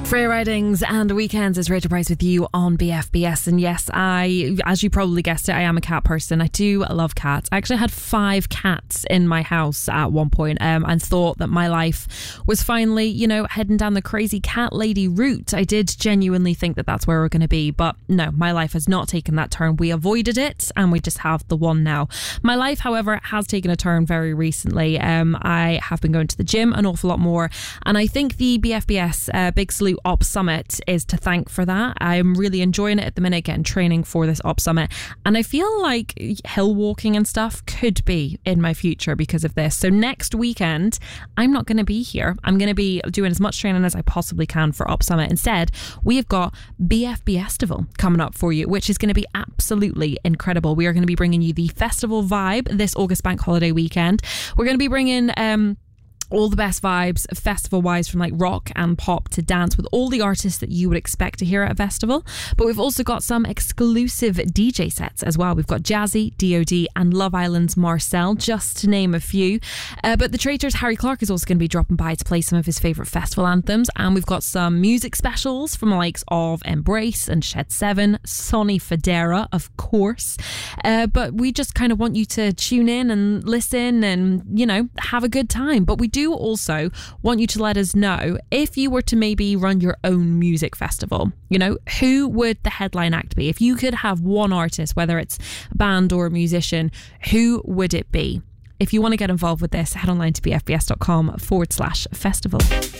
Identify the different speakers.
Speaker 1: Freya Ridings and Weekends is Rachel Price with you on BFBS. And yes, as you probably guessed it, I am a cat person. I do love cats. I actually had 5 cats in my house at one point, and thought that my life was finally, heading down the crazy cat lady route. I did genuinely think that that's where we're going to be, but no, my life has not taken that turn. We avoided it and we just have the one now. My life, however, has taken a turn very recently. I have been going to the gym an awful lot more, and I think the BFBS Big Salute Ops Summit is to thank for that. I'm really enjoying it at the minute, getting training for this Ops Summit, and I feel like hill walking and stuff could be in my future because of this. So next weekend I'm not going to be here. I'm going to be doing as much training as I possibly can for Ops Summit. Instead, we've got BFB Festival coming up for you, which is going to be absolutely incredible. We are going to be bringing you the festival vibe this August bank holiday weekend. We're going to be bringing all the best vibes festival wise, from like rock and pop to dance, with all the artists that you would expect to hear at a festival. But we've also got some exclusive DJ sets as well. We've got Jazzy, DOD and Love Island's Marcel, just to name a few. But the Traitors' Harry Clark is also going to be dropping by to play some of his favourite festival anthems. And we've got some music specials from the likes of Embrace and Shed 7, Sonny Fodera, of course. But we just kind of want you to tune in and listen and, have a good time. But we do also want you to let us know, if you were to maybe run your own music festival, who would the headline act be? If you could have one artist, whether it's a band or a musician, who would it be? If you want to get involved with this, head online to bfbs.com/festival.